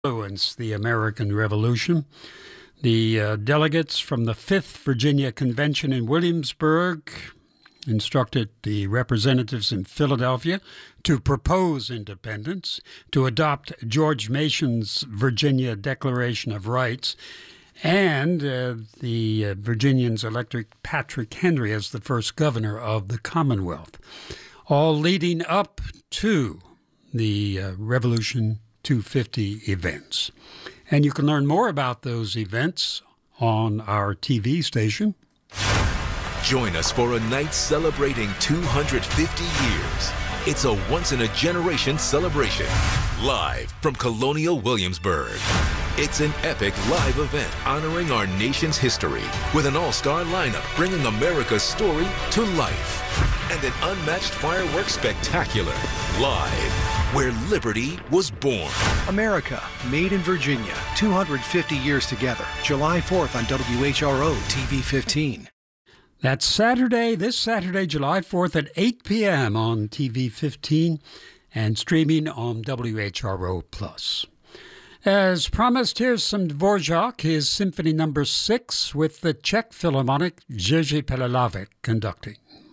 influenced the American Revolution. The delegates from the 5th Virginia Convention in Williamsburg instructed the representatives in Philadelphia to propose independence, to adopt George Mason's Virginia Declaration of Rights, and the Virginians elected Patrick Henry as the first governor of the Commonwealth, all leading up to the Revolution 250 events. And you can learn more about those events on our TV station. Join us for a night celebrating 250 years. It's a once-in-a-generation celebration, live from Colonial Williamsburg. It's an epic live event honoring our nation's history with an all-star lineup bringing America's story to life and an unmatched fireworks spectacular live where liberty was born. America, made in Virginia, 250 years together. July 4th on WHRO TV 15. That's this Saturday, July 4th at 8 p.m. on TV 15 and streaming on WHRO+. As promised, here's some Dvorak, his Symphony No. 6, with the Czech Philharmonic Jerzy Pelelavik conducting.